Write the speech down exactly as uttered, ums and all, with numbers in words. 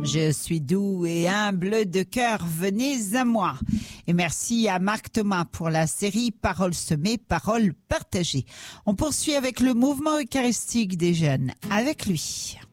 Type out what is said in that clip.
Je suis doux et humble de cœur, venez à moi. Et merci à Marc Thomas pour la série Paroles semées, paroles partagées. On poursuit avec le mouvement eucharistique des jeunes. Avec lui.